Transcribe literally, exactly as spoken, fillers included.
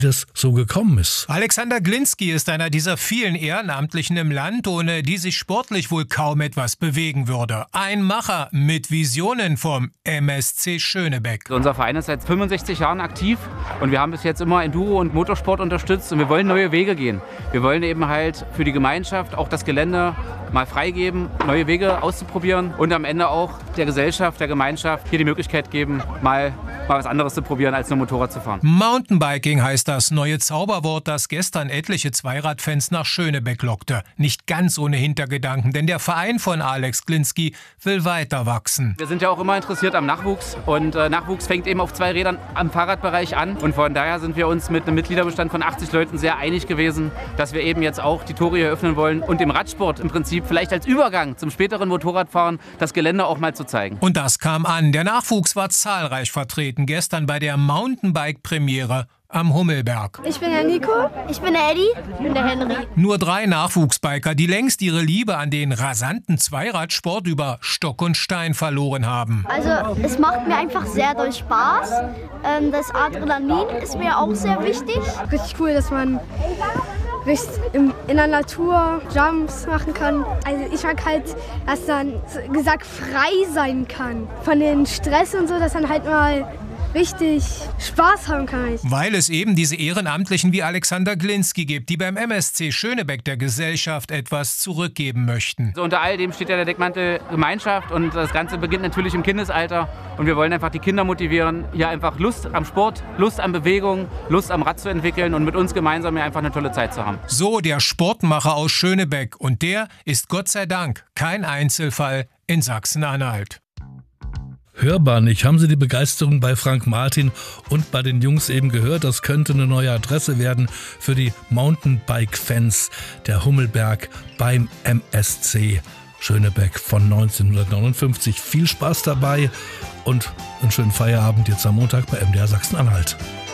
das so gekommen ist. Alexander Glinski ist einer dieser vielen Ehrenamtlichen im Land, ohne die sich sportlich wohl kaum etwas bewegen würde. Ein Macher mit Visionen vom M S C Schönebeck. Unser Verein ist seit fünfundsechzig Jahren aktiv und wir haben bis jetzt immer Enduro- und Motorsport unterstützt und wir wollen neue Wege gehen. Wir wollen eben halt für die Gemeinschaft auch das Gelände mal freigeben, neue Wege auszuprobieren und am Ende auch der Gesellschaft, der Gemeinschaft hier die Möglichkeit geben, mal, mal was anderes zu probieren, als nur Motorrad zu fahren. Mountainbiking heißt das neue Zauberwort, das gestern etliche Zweiradfans nach Schönebeck lockte. Nicht ganz ohne Hintergedanken, denn der Verein von Alex Glinski will weiter wachsen. Wir sind ja auch immer interessiert am Nachwuchs und äh, Nachwuchs fängt eben auf zwei Rädern am Fahrradbereich an und von daher sind wir uns mit einem Mitgliederbestand von achtzig Leuten sehr einig gewesen, dass wir eben jetzt auch die Tore hier öffnen wollen und dem Radsport im Prinzip vielleicht als Übergang zum späteren Motorradfahren das Gelände auch mal zu zeigen. Und das kam an. Der Nachwuchs war zahlreich vertreten gestern bei der Mountainbike-Premiere am Hummelberg. Ich bin der Nico. Ich bin der Eddie. Ich bin der Henry. Nur drei Nachwuchsbiker, die längst ihre Liebe an den rasanten Zweiradsport über Stock und Stein verloren haben. Also es macht mir einfach sehr doll Spaß. Ähm, das Adrenalin ist mir auch sehr wichtig. Richtig cool, dass man in der Natur Jumps machen kann. Also ich mag halt, dass dann gesagt frei sein kann von den Stress und so, dass dann halt mal richtig Spaß haben kann. Weil es eben diese Ehrenamtlichen wie Alexander Glinski gibt, die beim M S C Schönebeck der Gesellschaft etwas zurückgeben möchten. So, unter all dem steht ja der Deckmantel Gemeinschaft und das Ganze beginnt natürlich im Kindesalter und wir wollen einfach die Kinder motivieren, hier einfach Lust am Sport, Lust an Bewegung, Lust am Rad zu entwickeln und mit uns gemeinsam hier einfach eine tolle Zeit zu haben. So der Sportmacher aus Schönebeck und der ist Gott sei Dank kein Einzelfall in Sachsen-Anhalt. Hörbar nicht. Haben Sie die Begeisterung bei Frank Martin und bei den Jungs eben gehört? Das könnte eine neue Adresse werden für die Mountainbike-Fans der Hummelberg beim M S C Schönebeck von neunzehnhundertneunundfünfzig. Viel Spaß dabei und einen schönen Feierabend jetzt am Montag bei M D R Sachsen-Anhalt.